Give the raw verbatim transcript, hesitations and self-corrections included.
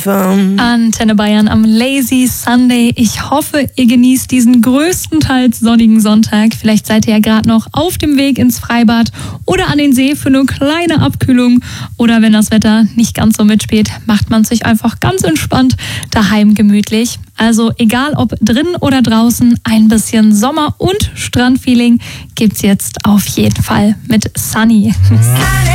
Antenne Bayern am Lazy Sunday. Ich hoffe, ihr genießt diesen größtenteils sonnigen Sonntag. Vielleicht seid ihr ja gerade noch auf dem Weg ins Freibad oder an den See für eine kleine Abkühlung. Oder wenn das Wetter nicht ganz so mitspielt, macht man sich einfach ganz entspannt daheim gemütlich. Also egal ob drinnen oder draußen, ein bisschen Sommer- und Strandfeeling gibt's jetzt auf jeden Fall mit Sunny.